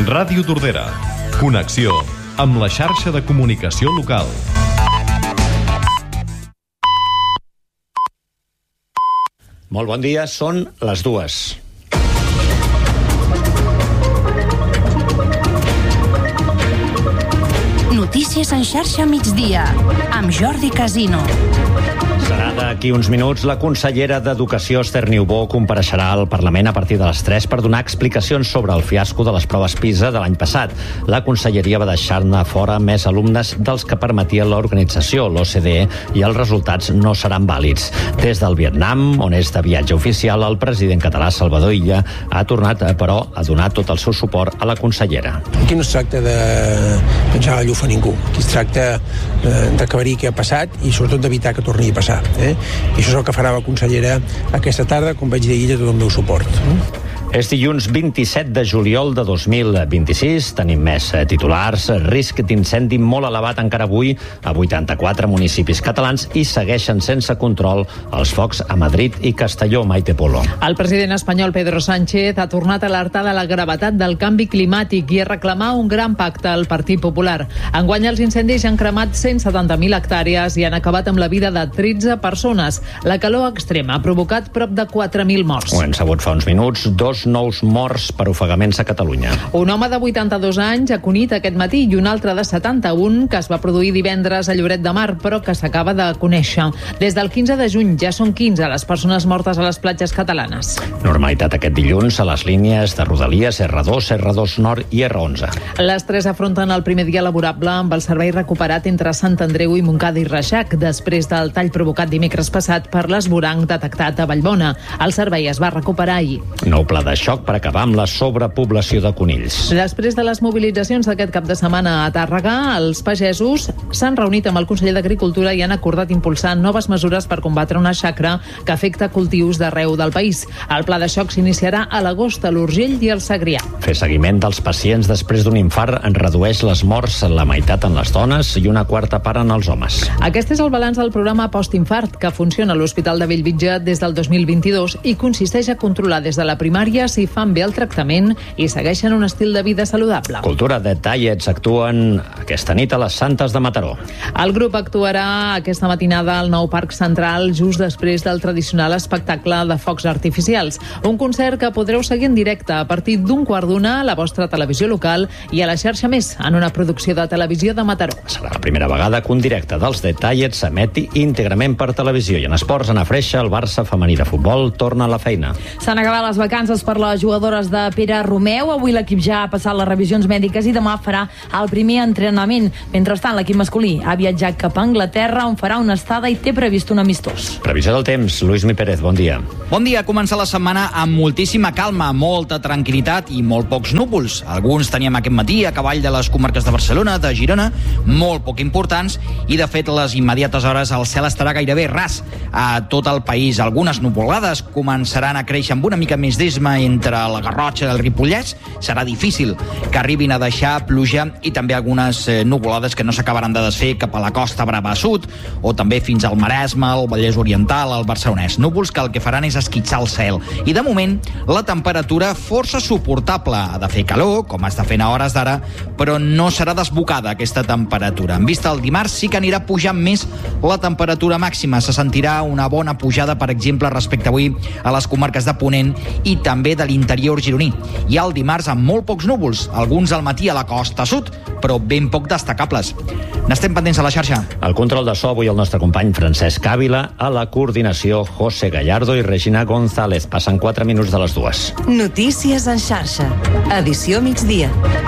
Ràdio Tordera. Connexió amb la xarxa de comunicació local. Molt bon dia, són les 2. Notícies en xarxa migdia, amb Jordi Casino. Serà d'aquí uns minuts. La consellera d'Educació, Esther Niubó, compareixerà al Parlament a partir de les 3 per donar explicacions sobre el fiasco de les proves PISA de l'any passat. La conselleria va deixar-ne fora més alumnes dels que permetia l'organització, l'OCDE, i els resultats no seran vàlids. Des del Vietnam, on és de viatge oficial, el president català Salvador Illa ha tornat, però, a donar tot el seu suport a la consellera. Aquí no es tracta de penjar la llufa a ningú. Aquí es tracta d'aclarir què ha passat i sobretot d'evitar que torni a passar. I això és el que farà la consellera aquesta tarda, com vaig dir ahir, tot el meu suport. És dilluns 27 de juliol de 2026. Tenim més titulars. Risc d'incendi molt elevat encara avui a 84 municipis catalans i segueixen sense control els focs a Madrid i Castelló. Maite Polo. El president espanyol Pedro Sánchez ha tornat a alertar de la gravetat del canvi climàtic i a reclamar un gran pacte al Partit Popular. Enguany els incendis han cremat 170.000 hectàrees i han acabat amb la vida de 13 persones. La calor extrema ha provocat prop de 4.000 morts. Ho hem sabut fa uns minuts. 2 nous morts per ofegaments a Catalunya. Un home de 82 anys a Cunit aquest matí i un altre de 71 que es va produir divendres a Lloret de Mar, però que s'acaba de conèixer. Des del 15 de juny ja són 15 les persones mortes a les platges catalanes. Normalitat aquest dilluns a les línies de Rodalies R2, R2 Nord i R11. Les 3 afronten el primer dia laborable amb el servei recuperat entre Sant Andreu i Montcada i Reixac després del tall provocat dimecres passat per l'esvoranc detectat a Vallbona. El servei es va recuperar ahir. Nou pla de xoc per acabar amb la sobrepoblació de conills. Després de les mobilitzacions d'aquest cap de setmana a Tàrrega, els pagesos s'han reunit amb el conseller d'Agricultura i han acordat impulsar noves mesures per combatre una xacra que afecta cultius d'arreu del país. El pla de xoc s'iniciarà a l'agost a l'Urgell i al Segrià. Fer seguiment dels pacients després d'un infart en redueix les morts a la meitat en les dones i una quarta part en els homes. Aquest és el balanç del programa Postinfart, que funciona a l'Hospital de Bellvitge des del 2022 i consisteix a controlar des de la primària si fan bé el tractament i segueixen un estil de vida saludable. Cultura de Tallets actuen aquesta nit a les Santes de Mataró. El grup actuarà aquesta matinada al nou Parc Central just després del tradicional espectacle de focs artificials. Un concert que podreu seguir en directe a partir d'1:15 a la vostra televisió local i a la xarxa Més, en una producció de Televisió de Mataró. Serà la primera vegada que un directe dels The Tallets s'emeti íntegrament per televisió. I en esports, Anna Freixa, el Barça femení de futbol torna a la feina. S'han acabat les vacances per les jugadores de Pere Romeu. Avui l'equip ja ha passat les revisions mèdiques i demà farà el primer entrenament. Mentrestant, l'equip masculí ha viatjat cap a Anglaterra, on farà una estada i té previst un amistós. Previsió del temps, Lluís Mi Pérez, bon dia. Bon dia, comença la setmana amb moltíssima calma, molta tranquil·litat i molt pocs núvols. Alguns teníem aquest matí a cavall de les comarques de Barcelona, de Girona, molt poc importants, i de fet les immediates hores el cel estarà gairebé ras a tot el país. Algunes nuvolades començaran a créixer amb una mica més d'esma entre la Garrotxa del Ripollès. Serà difícil que arribin a deixar pluja i també algunes nuvolades que no s'acabaran de desfer cap a la Costa Brava Sud o també fins al Maresme, al Vallès Oriental, al Barcelonès. Núvols que el que faran és esquitxar el cel. I de moment la temperatura força suportable. Ha de fer calor, com està fent a hores d'ara, però no serà desbocada aquesta temperatura. En vista del dimarts sí que anirà pujant més la temperatura màxima. Se sentirà una bona pujada, per exemple, respecte avui a les comarques de Ponent i també de l'interior gironí. Hi ha el dimarts amb molt pocs núvols, alguns al matí a la costa sud, però ben poc destacables. N'estem pendents a la xarxa. El control de so avui el nostre company Francesc Ávila, a la coordinació José Gallardo i Regina González. Passen 4 minuts de les 2. Notícies en xarxa. Edició migdia.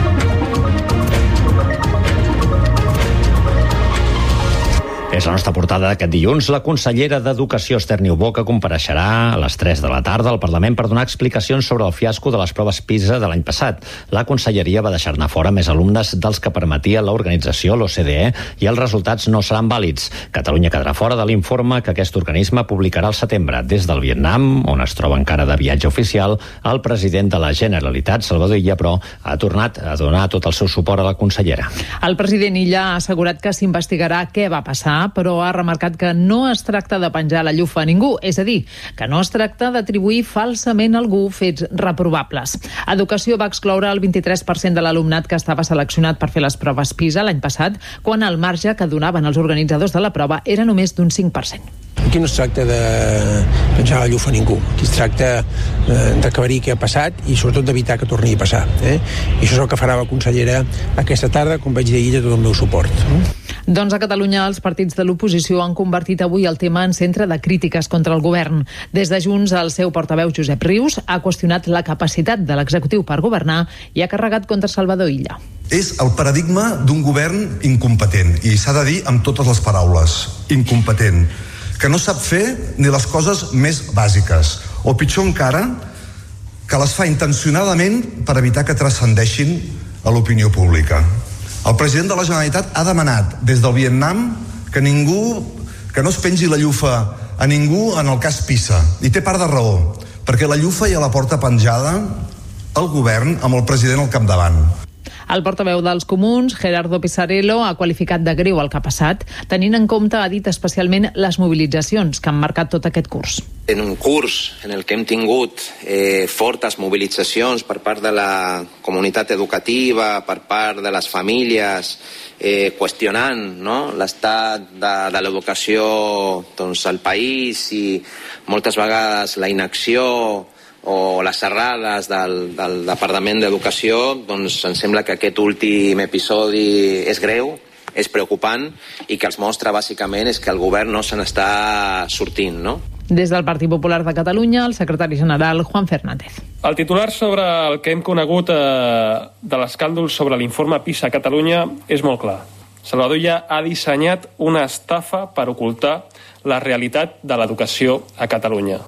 És la nostra portada d'aquest dilluns. La consellera d'Educació, Esther Niubó, que compareixerà a les 3 de la tarda al Parlament per donar explicacions sobre el fiasco de les proves PISA de l'any passat. La conselleria va deixar-ne fora més alumnes dels que permetia l'organització, l'OCDE, i els resultats no seran vàlids. Catalunya quedarà fora de l'informe que aquest organisme publicarà al setembre. Des del Vietnam, on es troba encara de viatge oficial, el president de la Generalitat, Salvador Illa, però, ha tornat a donar tot el seu suport a la consellera. El president Illa ha assegurat que s'investigarà què va passar però ha remarcat que no es tracta de penjar la llufa a ningú, és a dir, que no es tracta d'atribuir falsament a algú fets reprovables. Educació va excloure el 23% de l'alumnat que estava seleccionat per fer les proves PISA l'any passat, quan el marge que donaven els organitzadors de la prova era només d'un 5%. Aquí no es tracta de penjar la llufa a ningú. Aquí es tracta d'aclarir què ha passat i sobretot d'evitar que torni a passar. I això és el que farà la consellera aquesta tarda, com vaig dir ahir, a tot el meu suport. Doncs a Catalunya els partits de l'oposició han convertit avui el tema en centre de crítiques contra el govern. Des de Junts, el seu portaveu Josep Rius ha qüestionat la capacitat de l'executiu per governar i ha carregat contra Salvador Illa. És el paradigma d'un govern incompetent, i s'ha de dir amb totes les paraules, incompetent, que no sap fer ni les coses més bàsiques, o pitjor encara, que les fa intencionadament per evitar que transcendeixin a l'opinió pública. El president de la Generalitat ha demanat des del Vietnam que no es pengi la llufa a ningú en el cas PISA, i té part de raó, perquè la llufa ja la porta penjada el govern amb el president al capdavant. El portaveu dels Comuns, Gerardo Pisarello, ha qualificat de greu el que ha passat, tenint en compte, ha dit especialment, les mobilitzacions que han marcat tot aquest curs. En un curs en el que hem tingut fortes mobilitzacions per part de la comunitat educativa, per part de les famílies, qüestionant, no?, l'estat de l'educació al país i moltes vegades la inacció o les errades del Departament d'Educació, doncs em sembla que aquest últim episodi és greu, és preocupant i que els mostra bàsicament és que el govern no se n'està sortint, no? Des del Partit Popular de Catalunya, el secretari general Juan Fernández. El titular sobre el que hem conegut de l'escàndol sobre l'informe PISA a Catalunya és molt clar. Salvador Illa ha dissenyat una estafa per ocultar la realitat de l'educació a Catalunya.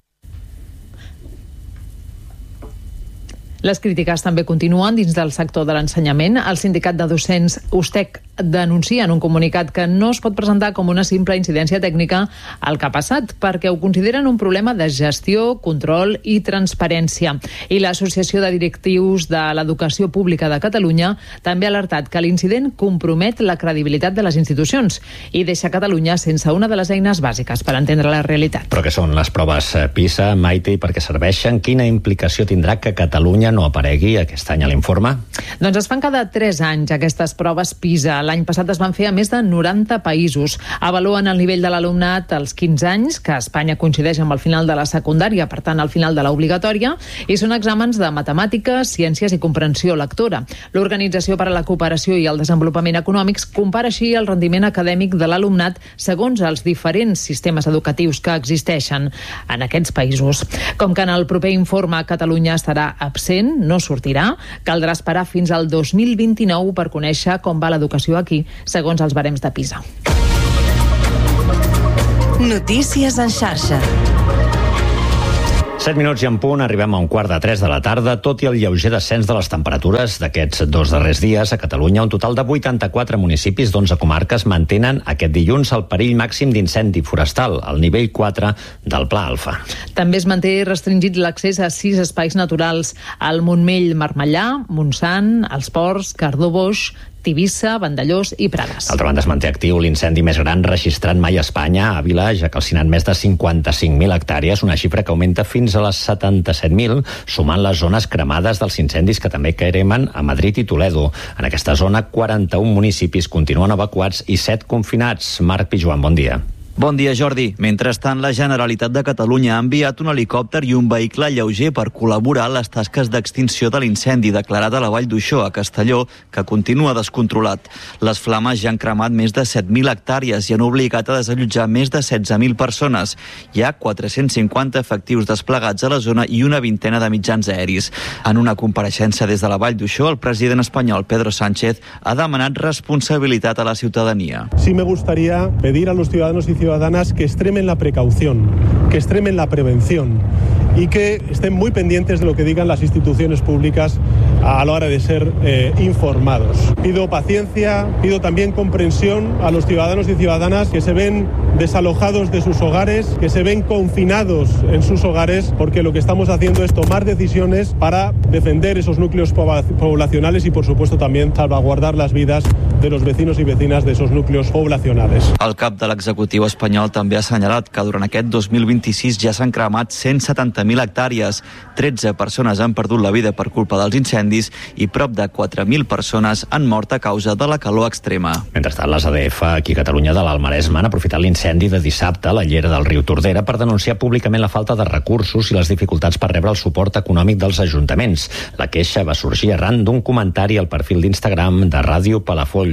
Les crítiques també continuen dins del sector de l'ensenyament. El sindicat de docents USTEC denuncia en un comunicat que no es pot presentar com una simple incidència tècnica el que ha passat, perquè ho consideren un problema de gestió, control i transparència. I l'Associació de Directius de l'Educació Pública de Catalunya també ha alertat que l'incident compromet la credibilitat de les institucions i deixa Catalunya sense una de les eines bàsiques per entendre la realitat. Però què són les proves PISA, Maite, i per què serveixen? Quina implicació tindrà que Catalunya no aparegui aquest any a l'informe? Doncs es fan cada 3 anys aquestes proves PISA. L'any passat es van fer a més de 90 països. Avaluen el nivell de l'alumnat als 15 anys, que a Espanya coincideix amb el final de la secundària, per tant, al final de l'obligatòria, i són exàmens de matemàtiques, ciències i comprensió lectora. L'Organització per a la Cooperació i el Desenvolupament Econòmics compara així el rendiment acadèmic de l'alumnat segons els diferents sistemes educatius que existeixen en aquests països. Com que en el proper informe Catalunya estarà absent, no sortirà, caldrà esperar fins al 2029 per conèixer com va l'educació aquí, segons els barems de PISA. Notícies en xarxa. 7 minuts i en punt, arribem a 2:15 de la tarda, tot i el lleuger descens de les temperatures d'aquests 2 darrers dies a Catalunya. Un total de 84 municipis d'11 comarques mantenen aquest dilluns el perill màxim d'incendi forestal, al nivell 4 del Pla Alfa. També es manté restringit l'accés a 6 espais naturals: al Montmell-Marmellà, Montsant, els Ports, Cardó-Boix, Tivissa, Vandellós i Prades. D'altra banda, es manté actiu l'incendi més gran registrat mai a Espanya, a Àvila, ja calcinant més de 55.000 hectàrees, una xifra que augmenta fins a les 77.000, sumant les zones cremades dels incendis que també cremen a Madrid i Toledo. En aquesta zona, 41 municipis continuen evacuats i 7 confinats. Marc Pijuan, bon dia. Bon dia, Jordi. Mentrestant, la Generalitat de Catalunya ha enviat un helicòpter i un vehicle lleuger per col·laborar en les tasques d'extinció de l'incendi declarat a la Vall d'Uixó, a Castelló, que continua descontrolat. Les flames ja han cremat més de 7.000 hectàrees i han obligat a desallotjar més de 16.000 persones. Hi ha 450 efectius desplegats a la zona i una vintena de mitjans aeris. En una compareixença des de la Vall d'Uixó, el president espanyol Pedro Sánchez ha demanat responsabilitat a la ciutadania. Sí me gustaría pedir a los ciudadanos y ciudadanas que extremen la precaución, que extremen la prevención y que estén muy pendientes de lo que digan las instituciones públicas a la hora de ser informados. Pido paciencia, pido también comprensión a los ciudadanos y ciudadanas que se ven desalojados de sus hogares, que se ven confinados en sus hogares, porque lo que estamos haciendo es tomar decisiones para defender esos núcleos poblacionales y, por supuesto, también salvaguardar las vidas de los vecinos y vecinas de esos núcleos poblacionales. El cap de l'executiu espanyol també ha assenyalat que durant aquest 2026 ja s'han cremat 170.000 hectàrees, 13 persones han perdut la vida per culpa dels incendis i prop de 4.000 persones han mort a causa de la calor extrema. Mentrestant, les ADF aquí a Catalunya de l'Alt Maresme han aprofitat l'incendi de dissabte a la llera del riu Tordera per denunciar públicament la falta de recursos i les dificultats per rebre el suport econòmic dels ajuntaments. La queixa va sorgir arran d'un comentari al perfil d'Instagram de Ràdio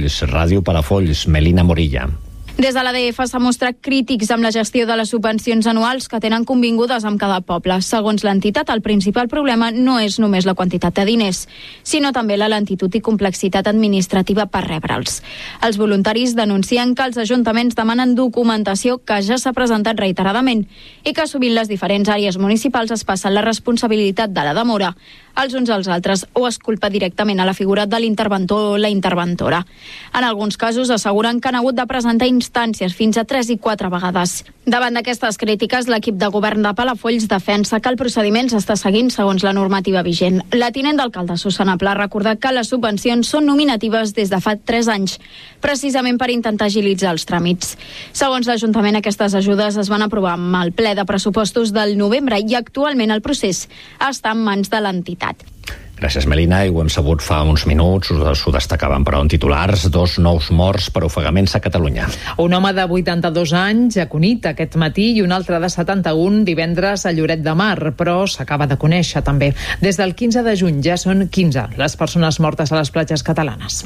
Palafolls, Melina Morilla. Des de l'ADF s'ha mostrat crítics amb la gestió de les subvencions anuals que tenen convingudes amb cada poble. Segons l'entitat, el principal problema no és només la quantitat de diners, sinó també la lentitud i complexitat administrativa per rebre'ls. Els voluntaris denuncien que els ajuntaments demanen documentació que ja s'ha presentat reiteradament i que sovint les diferents àrees municipals es passen la responsabilitat de la demora els uns als altres o es culpa directament a la figura de l'interventor o la interventora. En alguns casos asseguren que han hagut de presentar instàncies fins a 3 i 4 vegades. Davant d'aquestes crítiques, l'equip de govern de Palafolls defensa que el procediment s'està seguint segons la normativa vigent. La tinent d'alcalde Susana Pla ha recordat que les subvencions són nominatives des de fa 3 anys, precisament per intentar agilitzar els tràmits. Segons l'Ajuntament, aquestes ajudes es van aprovar amb el ple de pressupostos del novembre i actualment el procés està en mans de l'entitat. Gràcies, Melina, i ho hem sabut fa uns minuts, ho destacaven però en titulars, 2 nous morts per ofegaments a Catalunya. Un home de 82 anys a Cunit aquest matí i un altre de 71 divendres a Lloret de Mar, però s'acaba de conèixer també. Des del 15 de juny ja són 15 les persones mortes a les platges catalanes.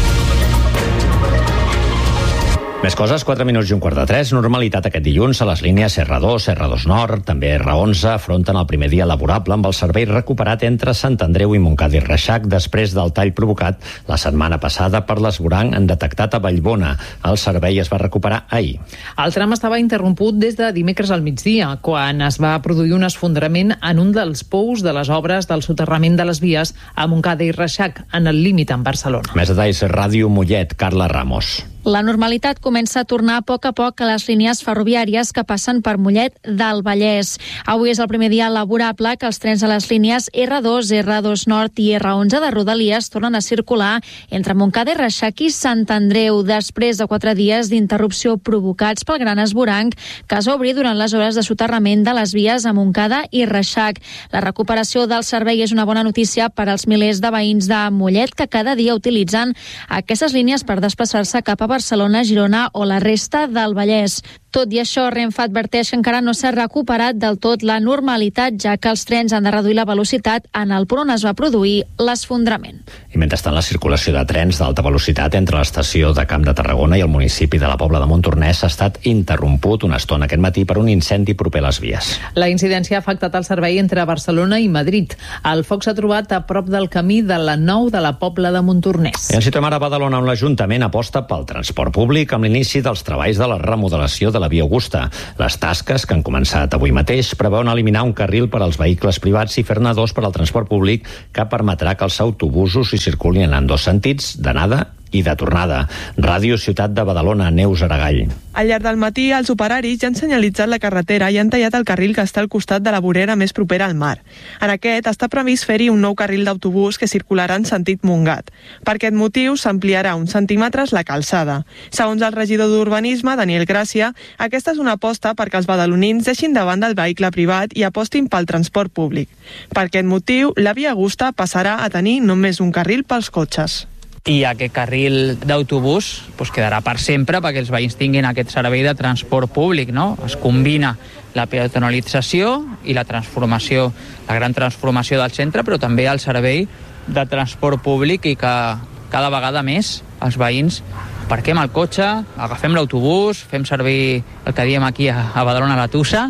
Més coses, 4 minuts i un quart de 3. Normalitat aquest dilluns a les línies R2, R2 Nord, també R11, afronten el primer dia laborable amb el servei recuperat entre Sant Andreu i Montcada i Reixac després del tall provocat la setmana passada per l'esvoranc detectat a Vallbona. El servei es va recuperar ahir. El tram estava interromput des de dimecres al migdia, quan es va produir un esfondrament en un dels pous de les obres del soterrament de les vies a Montcada i Reixac, en el límit amb Barcelona. Més detalls, Ràdio Mollet, Carla Ramos. La normalitat comença a tornar a poc a les línies ferroviàries que passen per Mollet del Vallès. Avui és el primer dia laborable que els trens a les línies R2, R2 Nord i R11 de Rodalies tornen a circular entre Montcada i Reixac i Sant Andreu, després de 4 dies d'interrupció provocats pel gran esvoranc que es va obrir durant les hores de soterrament de les vies a Montcada i Reixac. La recuperació del servei és una bona notícia per als milers de veïns de Mollet que cada dia utilitzen aquestes línies per desplaçar-se cap a Barcelona, Girona o la resta del Vallès. Tot i això, Renfe adverteix que encara no s'ha recuperat del tot la normalitat, ja que els trens han de reduir la velocitat en el punt on es va produir l'esfondrament. I mentrestant, la circulació de trens d'alta velocitat entre l'estació de Camp de Tarragona i el municipi de la Pobla de Montornès ha estat interromput una estona aquest matí per un incendi proper a les vies. La incidència ha afectat el servei entre Barcelona i Madrid. El foc s'ha trobat a prop del camí de la 9 de la Pobla de Montornès. I ens situem ara a Badalona, on l'Ajuntament aposta pel transport públic amb l'inici dels treballs de la remodelació de la via Augusta. Les tasques, que han començat avui mateix, preveuen eliminar un carril per als vehicles privats i fer-ne 2 per al transport públic, que permetrà que els autobusos hi circulin en 2 sentits, d'anada i de tornada. Ràdio Ciutat de Badalona, Neus Aragall. Al llarg del matí, els operaris ja han senyalitzat la carretera i han tallat el carril que està al costat de la vorera més propera al mar. En aquest està previst fer-hi un nou carril d'autobús que circularà en sentit Montgat. Per aquest motiu s'ampliarà uns centímetres la calçada. Segons el regidor d'Urbanisme, Daniel Gràcia, aquesta és una aposta perquè els badalonins deixin de banda el vehicle privat i apostin pel transport públic. Per aquest motiu, la via Augusta passarà a tenir només un carril pels cotxes. I aquest carril d'autobús quedarà per sempre perquè els veïns tinguin aquest servei de transport públic, no? Es combina la peatonalització i la transformació, la gran transformació del centre, però també el servei de transport públic i que cada vegada més els veïns parquem el cotxe, agafem l'autobús, fem servir el que diem aquí a Badalona la Tussa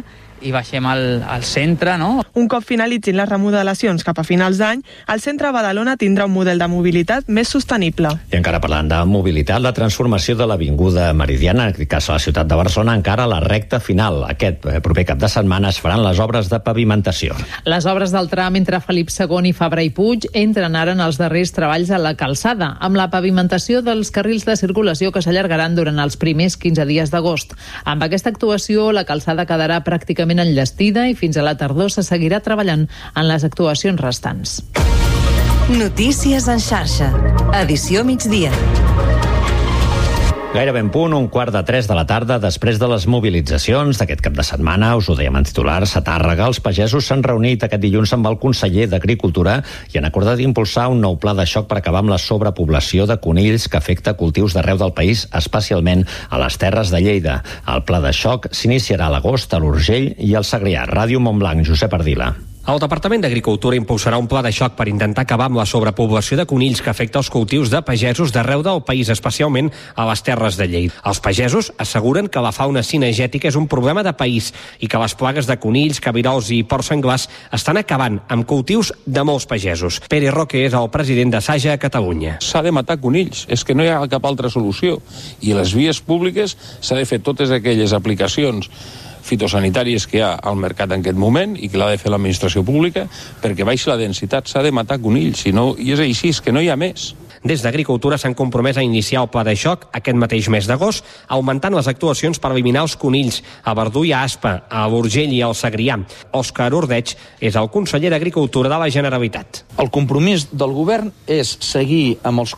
i baixem al centre, no? Un cop finalitzin les remodelacions cap a finals d'any, el centre de Badalona tindrà un model de mobilitat més sostenible. I encara parlant de mobilitat, la transformació de l'Avinguda Meridiana, en aquest cas a la ciutat de Barcelona, encara a la recta final. Aquest proper cap de setmana es faran les obres de pavimentació. Les obres del tram entre Felip II i Fabra i Puig entren ara en els darrers treballs a la calçada, amb la pavimentació dels carrils de circulació que s'allargaran durant els primers 15 dies d'agost. Amb aquesta actuació, la calçada quedarà pràcticament enllestida i fins a la tardor se seguirà treballant en les actuacions restants. Notícies en xarxa. Edició migdia. Gairebé en punt, 2:45 de la tarda, després de les mobilitzacions d'aquest cap de setmana, us ho dèiem en titulars, a Tàrrega, els pagesos s'han reunit aquest dilluns amb el conseller d'Agricultura i han acordat impulsar un nou pla de xoc per acabar amb la sobrepoblació de conills que afecta cultius d'arreu del país, especialment a les Terres de Lleida. El pla de xoc s'iniciarà a l'agost a l'Urgell i al Segrià. Ràdio Montblanc, Josep Ardila. El Departament d'Agricultura impulsarà un pla de xoc per intentar acabar amb la sobrepoblació de conills que afecta els cultius de pagesos d'arreu del país, especialment a les Terres de Lleida. Els pagesos asseguren que la fauna cinegètica és un problema de país i que les plagues de conills, cabirols i porcs senglars estan acabant amb cultius de molts pagesos. Pere Roque és el president de Saja a Catalunya. S'ha de matar conills, és que no hi ha cap altra solució. I a les vies públiques s'ha de fer totes aquelles aplicacions fitosanitàries que hi ha al mercat en aquest moment i que l'ha de fer l'administració pública perquè baixi la densitat, s'ha de matar conills, i és així, és que no hi ha més. Des d'Agricultura s'han compromès a iniciar el pla de xoc aquest mateix mes d'agost, augmentant les actuacions per eliminar els conills a Verdú i a Aspa, a l'Urgell i al Segrià. Òscar Ordeig és el conseller d'Agricultura de la Generalitat. El compromís del govern és seguir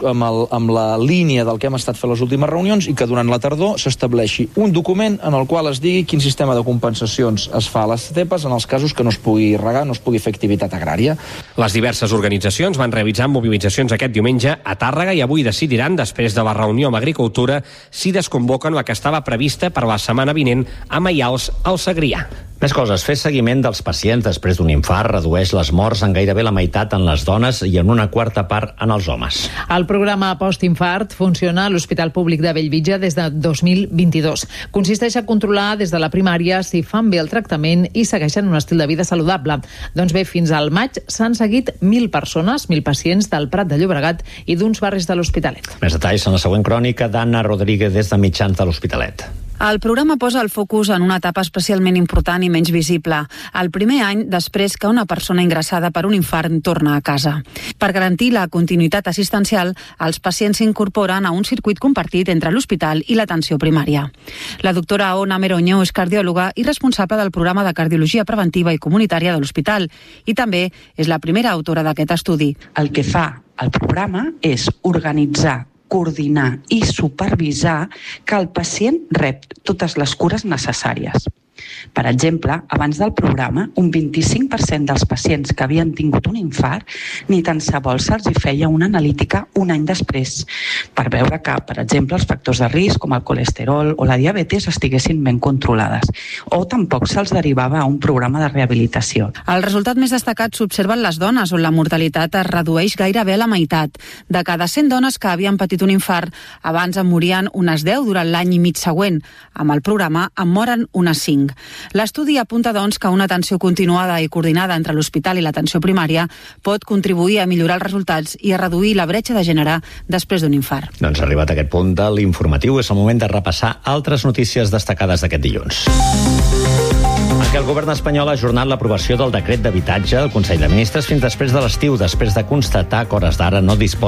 amb la línia del que hem estat fent les últimes reunions i que durant la tardor s'estableixi un document en el qual es digui quin sistema de compensacions es fa a les estepes en els casos que no es pugui regar, no es pugui fer activitat agrària. Les diverses organitzacions van realitzar mobilitzacions aquest diumenge a Tàrrega i avui decidiran, després de la reunió amb Agricultura, si desconvoquen la que estava prevista per la setmana vinent a Maials, al Segrià. Més coses. Fer seguiment dels pacients després d'un infart redueix les morts en gairebé la meitat en les dones i en una quarta part en els homes. El programa Postinfart funciona a l'Hospital Públic de Bellvitge des de 2022. Consisteix a controlar des de la primària si fan bé el tractament i segueixen un estil de vida saludable. Doncs bé, fins al maig s'han seguit 1.000 persones, 1.000 pacients del Prat de Llobregat i d'uns barris de l'Hospitalet. Més detalls en la següent crònica d'Anna Rodríguez des de Mitjans de l'Hospitalet. El programa posa el focus en una etapa especialment important i menys visible, el primer any després que una persona ingressada per un infart torna a casa. Per garantir la continuïtat assistencial, els pacients s'incorporen a un circuit compartit entre l'hospital i l'atenció primària. La doctora Ona Meroño és cardiòloga i responsable del programa de cardiologia preventiva i comunitària de l'hospital i també és la primera autora d'aquest estudi. El que fa el programa és organitzar, coordinar i supervisar que el pacient rep totes les cures necessàries. Per exemple, abans del programa, un 25% dels pacients que havien tingut un infart ni tan sols se'ls feia una analítica un any després, per veure que, per exemple, els factors de risc com el colesterol o la diabetes estiguessin ben controlades, o tampoc se'ls derivava a un programa de rehabilitació. El resultat més destacat s'observa en les dones, on la mortalitat es redueix gairebé a la meitat. De cada 100 dones que havien patit un infart, abans en morien unes 10 durant l'any i mig següent. Amb el programa en moren unes 5. L'estudi apunta, doncs, que una atenció continuada i coordinada entre l'hospital i l'atenció primària pot contribuir a millorar els resultats i a reduir la bretxa de gènere després d'un infart. Doncs arribat a aquest punt de l'informatiu, és el moment de repassar altres notícies destacades d'aquest dilluns. En què el govern espanyol ha ajornat l'aprovació del decret d'habitatge al Consell de Ministres fins després de l'estiu, després de constatar que a hores d'ara no disposa